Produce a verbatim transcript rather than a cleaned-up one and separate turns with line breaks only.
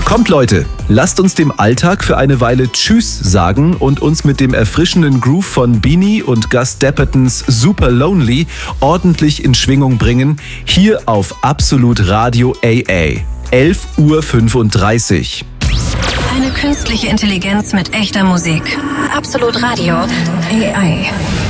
Kommt Leute, lasst uns dem Alltag für eine Weile Tschüss sagen und uns mit dem erfrischenden Groove von Beanie und Gus Dappertons Super Lonely ordentlich in Schwingung bringen, hier auf Absolut Radio A A. elf Uhr fünfunddreißig.
Eine künstliche Intelligenz mit echter Musik. Absolut Radio A I.